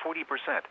40%.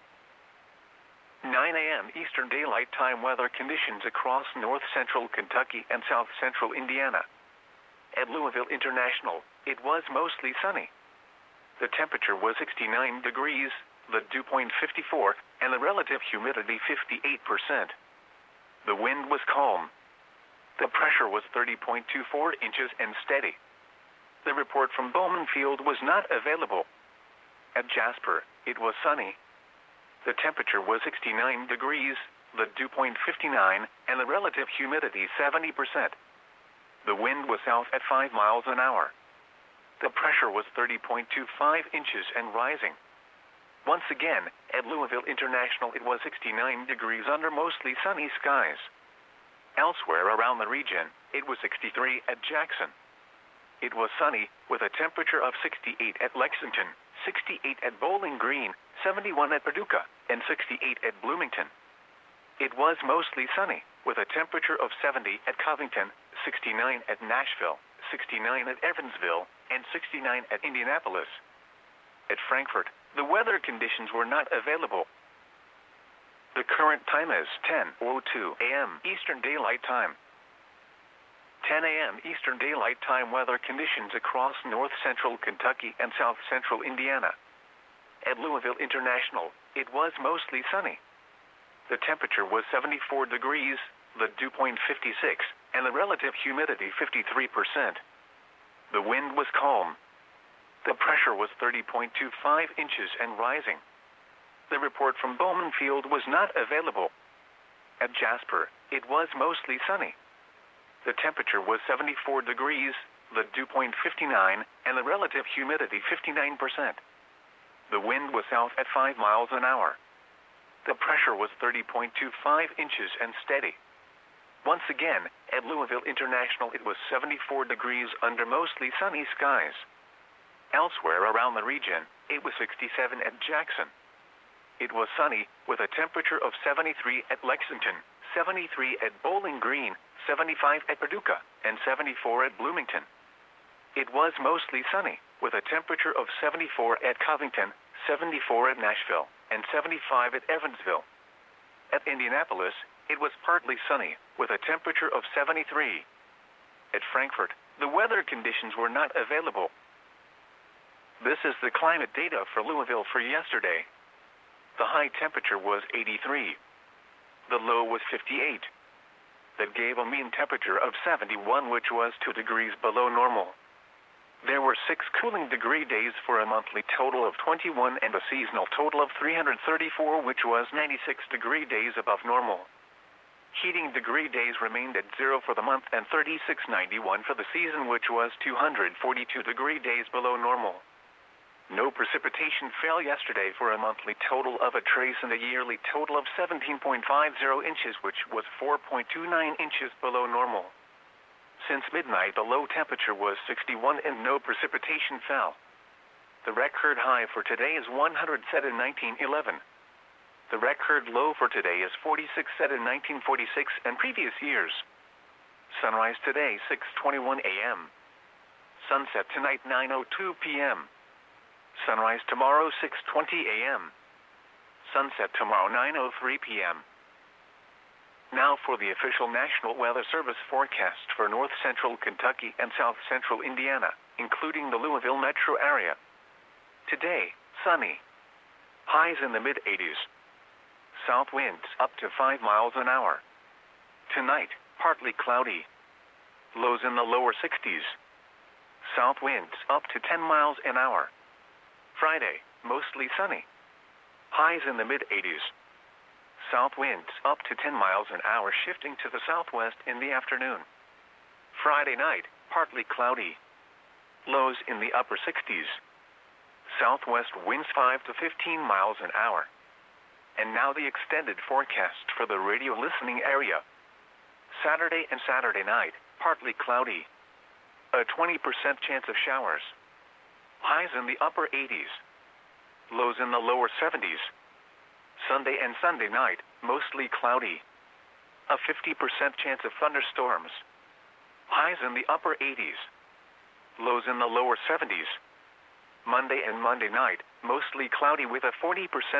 9 a.m. Eastern Daylight Time weather conditions across north-central Kentucky and south-central Indiana. At Louisville International, it was mostly sunny. The temperature was 69 degrees, the dew point 54, and the relative humidity 58%. The wind was calm. The pressure was 30.24 inches and steady. The report from Bowman Field was not available. At Jasper, it was sunny. The temperature was 69 degrees, the dew point 59, and the relative humidity 70%. The wind was south at 5 miles an hour. The pressure was 30.25 inches and rising. Once again, at Louisville International it was 69 degrees under mostly sunny skies. Elsewhere around the region, it was 63 at Jackson. It was sunny, with a temperature of 68 at Lexington, 68 at Bowling Green, 71 at Paducah, and 68 at Bloomington. It was mostly sunny, with a temperature of 70 at Covington, 69 at Nashville, 69 at Evansville, and 69 at Indianapolis. At Frankfort, the weather conditions were not available. The current time is 10:02 a.m. Eastern Daylight Time. 10 a.m. Eastern Daylight Time weather conditions across north-central Kentucky and south-central Indiana. At Louisville International, it was mostly sunny. The temperature was 74 degrees, the dew point 56, and the relative humidity 53%. The wind was calm. The pressure was 30.25 inches and rising. The report from Bowman Field was not available. At Jasper, it was mostly sunny. The temperature was 74 degrees, the dew point 59, and the relative humidity 59%. The wind was south at 5 miles an hour. The pressure was 30.25 inches and steady. Once again, at Louisville International it was 74 degrees under mostly sunny skies. Elsewhere around the region, it was 67 at Jackson. It was sunny, with a temperature of 73 at Lexington, 73 at Bowling Green, 75 at Paducah, and 74 at Bloomington. It was mostly sunny, with a temperature of 74 at Covington, 74 at Nashville, and 75 at Evansville. At Indianapolis, it was partly sunny, with a temperature of 73. At Frankfort, the weather conditions were not available. This is the climate data for Louisville for yesterday. The high temperature was 83. The low was 58. That gave a mean temperature of 71, which was 2 degrees below normal. There were 6 cooling degree days for a monthly total of 21 and a seasonal total of 334, which was 96 degree days above normal. Heating degree days remained at 0 for the month and 3691 for the season, which was 242 degree days below normal. No precipitation fell yesterday for a monthly total of a trace and a yearly total of 17.50 inches, which was 4.29 inches below normal. Since midnight, the low temperature was 61 and no precipitation fell. The record high for today is 100 set in 1911. The record low for today is 46 set in 1946 and previous years. Sunrise today, 6:21 a.m. Sunset tonight, 9:02 p.m. Sunrise tomorrow, 6:20 a.m. Sunset tomorrow, 9:03 p.m. Now for the official National Weather Service forecast for north-central Kentucky and south-central Indiana, including the Louisville metro area. Today, sunny. Highs in the mid-80s. South winds up to 5 miles an hour. Tonight, partly cloudy. Lows in the lower 60s. South winds up to 10 miles an hour. Friday, mostly sunny. Highs in the mid-80s. South winds up to 10 miles an hour, shifting to the southwest in the afternoon. Friday night, partly cloudy. Lows in the upper 60s. Southwest winds 5 to 15 miles an hour. And now the extended forecast for the radio listening area. Saturday and Saturday night, partly cloudy. A 20% chance of showers. Highs in the upper 80s. Lows in the lower 70s. Sunday and Sunday night, mostly cloudy. A 50% chance of thunderstorms. Highs in the upper 80s. Lows in the lower 70s. Monday and Monday night, mostly cloudy with a 40%